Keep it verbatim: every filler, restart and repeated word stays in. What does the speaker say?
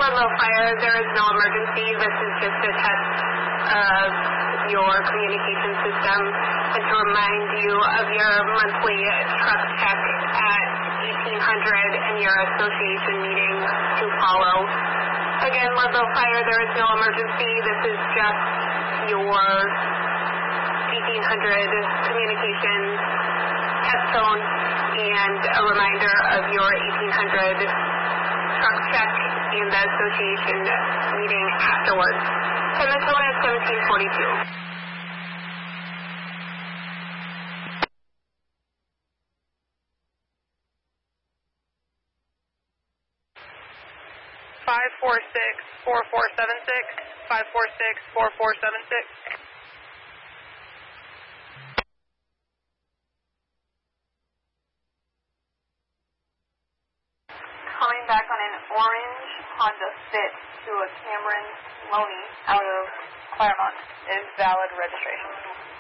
Ludlow Fire, there is no emergency. This is just a test of your communication system and to remind you of your monthly truck check at eighteen hundred and your association meeting to follow. Again, Ludlow Fire, there is no emergency. This is just your eighteen hundred communications test tone and a reminder of your eighteen hundred truck check and the association meeting afterwards. And the tone is seventeen forty-two. five four six, four four seven six, five four six, four four seven six. Coming back on an orange Honda Fit to a Cameron Loney out of Claremont is valid registration.